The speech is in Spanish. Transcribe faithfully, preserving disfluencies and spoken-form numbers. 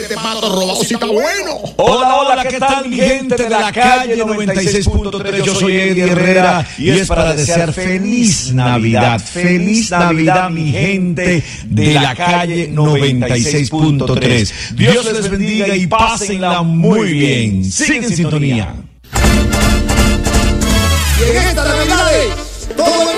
este pato robado si está bueno. Hola, hola, ¿qué tal mi gente de la calle noventa y seis punto tres? Yo soy Eddie Herrera y es para desear feliz Navidad. Feliz Navidad mi gente de la calle noventa y seis punto tres. Dios les bendiga y pásenla muy bien. Sigan en sintonía. Y en esta Navidad, todo el